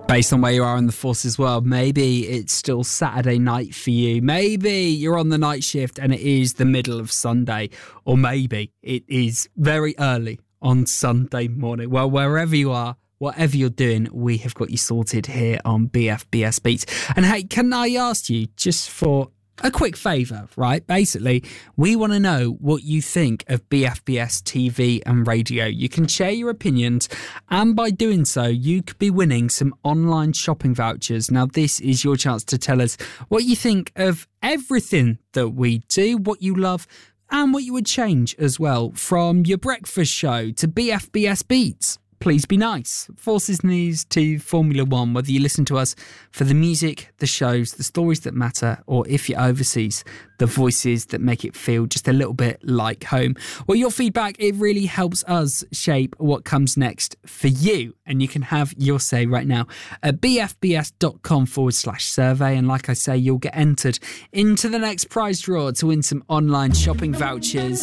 Based on where you are in the Forces world, maybe it's still Saturday night for you. Maybe you're on the night shift and it is the middle of Sunday. Or maybe it is very early on Sunday morning. Well, wherever you are, whatever you're doing, we have got you sorted here on BFBS Beats. And hey, can I ask you, just for a quick favour, right? Basically, we want to know what you think of BFBS TV and radio. You can share your opinions, and by doing so, you could be winning some online shopping vouchers. Now, this is your chance to tell us what you think of everything that we do, what you love, and what you would change as well, from your breakfast show to BFBS Beats. Please be nice. Forces News to Formula One, whether you listen to us for the music, the shows, the stories that matter, or if you're overseas, the voices that make it feel just a little bit like home. Well, your feedback, it really helps us shape what comes next for you. And you can have your say right now at bfbs.com/survey. And like I say, you'll get entered into the next prize draw to win some online shopping vouchers.